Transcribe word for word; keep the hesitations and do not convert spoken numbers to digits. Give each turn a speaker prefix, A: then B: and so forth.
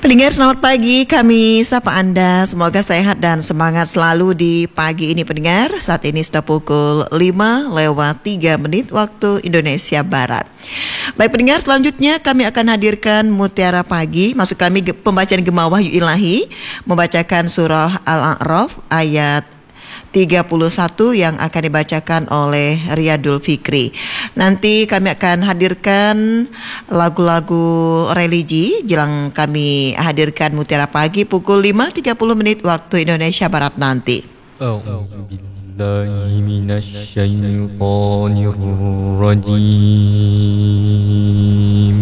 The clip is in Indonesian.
A: Pendengar selamat pagi, kami sapa Anda, semoga sehat dan semangat selalu di pagi ini pendengar. Saat ini sudah pukul lima lewat tiga menit waktu Indonesia Barat. Baik pendengar, selanjutnya kami akan hadirkan Mutiara Pagi, maksud kami pembacaan Gema Wahyu Ilahi, membacakan surah Al-A'raf ayat tiga puluh satu yang akan dibacakan oleh Riyadul Fikri. Nanti kami akan hadirkan lagu-lagu religi jelang kami hadirkan Mutiara Pagi pukul lima tiga puluh menit waktu Indonesia Barat nanti.
B: A'udzu billahi minasy syaithanir rajim.